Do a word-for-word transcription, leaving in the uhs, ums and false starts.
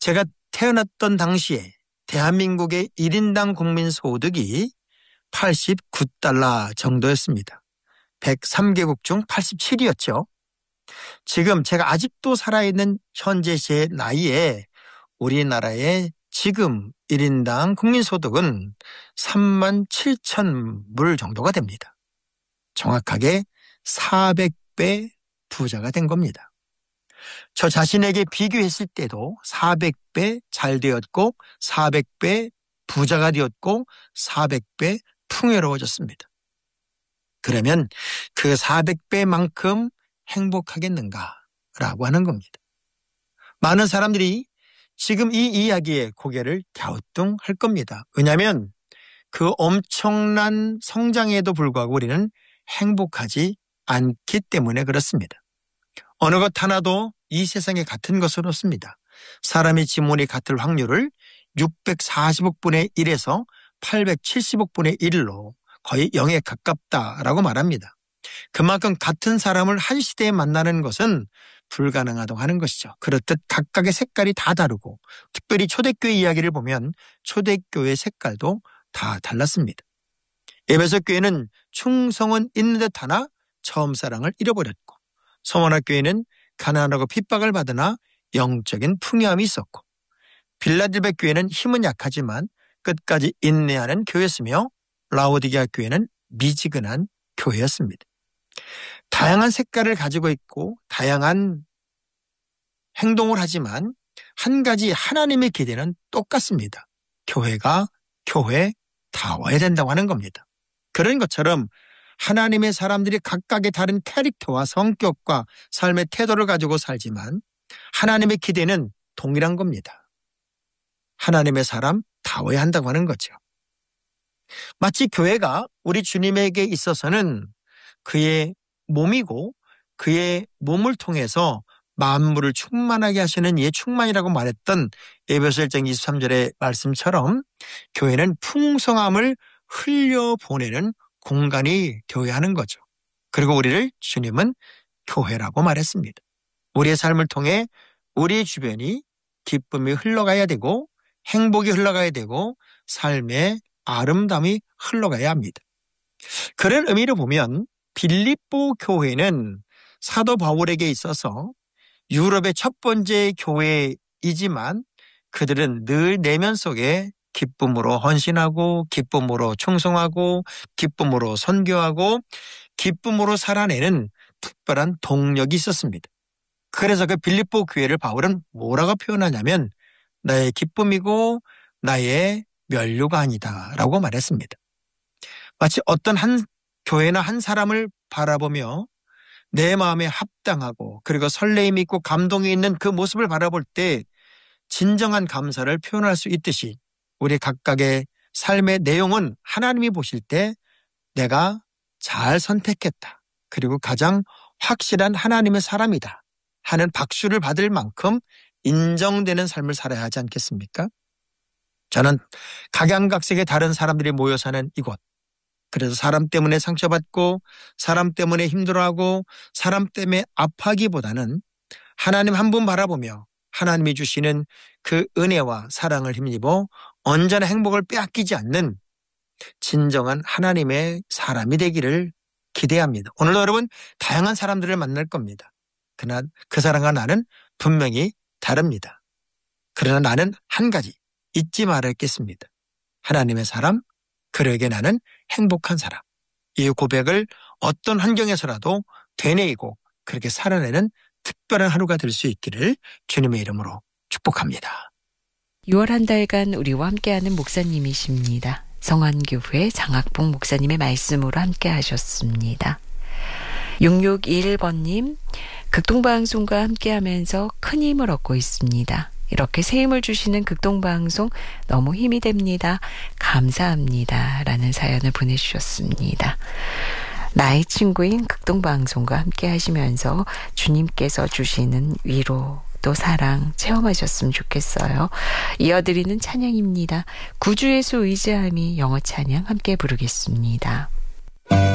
제가 태어났던 당시에 대한민국의 일 인당 국민 소득이 팔십구 달러 정도였습니다. 백삼 개국 중 팔십칠 위였죠. 지금 제가 아직도 살아있는 현재 제 나이에 우리나라의 지금 일 인당 국민소득은 삼만 칠천 불 정도가 됩니다. 정확하게 사백 배 부자가 된 겁니다. 저 자신에게 비교했을 때도 사백 배 잘 되었고 사백 배 부자가 되었고 사백 배 풍요로워졌습니다. 그러면 그 사백 배만큼 행복하겠는가라고 하는 겁니다. 많은 사람들이 지금 이 이야기에 고개를 갸우뚱할 겁니다. 왜냐하면 그 엄청난 성장에도 불구하고 우리는 행복하지 않기 때문에 그렇습니다. 어느 것 하나도 이 세상에 같은 것은 없습니다. 사람의 지문이 같을 확률을 육백사십억 분의 일에서 팔백칠십억 분의 일로 거의 영에 가깝다라고 말합니다. 그만큼 같은 사람을 한 시대에 만나는 것은 불가능하다고 하는 것이죠. 그렇듯 각각의 색깔이 다 다르고 특별히 초대교회 이야기를 보면 초대교회 색깔도 다 달랐습니다. 에베소 교회는 충성은 있는 듯 하나 처음 사랑을 잃어버렸고 서머나 교회는 가난하고 핍박을 받으나 영적인 풍요함이 있었고 빌라델베 교회는 힘은 약하지만 끝까지 인내하는 교회였으며 라오디게아 교회는 미지근한 교회였습니다. 다양한 색깔을 가지고 있고 다양한 행동을 하지만 한 가지 하나님의 기대는 똑같습니다. 교회가 교회다워야 된다고 하는 겁니다. 그런 것처럼 하나님의 사람들이 각각의 다른 캐릭터와 성격과 삶의 태도를 가지고 살지만 하나님의 기대는 동일한 겁니다. 하나님의 사람다워야 한다고 하는 거죠. 마치 교회가 우리 주님에게 있어서는 그의 몸이고 그의 몸을 통해서 만물을 충만하게 하시는 이의 충만이라고 말했던 에베소 일 장 이십삼 절의 말씀처럼 교회는 풍성함을 흘려보내는 공간이 되어야 하는 거죠. 그리고 우리를 주님은 교회라고 말했습니다. 우리의 삶을 통해 우리 주변이 기쁨이 흘러가야 되고 행복이 흘러가야 되고 삶의 아름다움이 흘러가야 합니다. 그런 의미로 보면 빌립보 교회는 사도 바울에게 있어서 유럽의 첫 번째 교회이지만 그들은 늘 내면 속에 기쁨으로 헌신하고 기쁨으로 충성하고 기쁨으로 선교하고 기쁨으로 살아내는 특별한 동력이 있었습니다. 그래서 그 빌립보 교회를 바울은 뭐라고 표현하냐면 나의 기쁨이고 나의 면류가 아니다 라고 말했습니다. 마치 어떤 한 교회나 한 사람을 바라보며 내 마음에 합당하고 그리고 설레임이 있고 감동이 있는 그 모습을 바라볼 때 진정한 감사를 표현할 수 있듯이 우리 각각의 삶의 내용은 하나님이 보실 때 내가 잘 선택했다. 그리고 가장 확실한 하나님의 사람이다 하는 박수를 받을 만큼 인정되는 삶을 살아야 하지 않겠습니까? 저는 각양각색의 다른 사람들이 모여 사는 이곳, 그래서 사람 때문에 상처받고 사람 때문에 힘들어하고 사람 때문에 아파하기보다는 하나님 한 분 바라보며 하나님이 주시는 그 은혜와 사랑을 힘입어 언제나 행복을 빼앗기지 않는 진정한 하나님의 사람이 되기를 기대합니다. 오늘도 여러분 다양한 사람들을 만날 겁니다. 그러나 그 사람과 나는 분명히 다릅니다. 그러나 나는 한 가지 잊지 말아야겠습니다. 하나님의 사람, 그러게 나는 행복한 사람. 이 고백을 어떤 환경에서라도 되뇌이고 그렇게 살아내는 특별한 하루가 될 수 있기를 주님의 이름으로 축복합니다. 유월 한 달간 우리와 함께하는 목사님이십니다. 성안교회 장학봉 목사님의 말씀으로 함께 하셨습니다. 육육이일 번님, 극동방송과 함께하면서 큰 힘을 얻고 있습니다. 이렇게 새 힘을 주시는 극동방송 너무 힘이 됩니다. 감사합니다. 라는 사연을 보내주셨습니다. 나의 친구인 극동방송과 함께 하시면서 주님께서 주시는 위로 또 사랑 체험하셨으면 좋겠어요. 이어드리는 찬양입니다. 구주 예수 의지함이 영어 찬양 함께 부르겠습니다.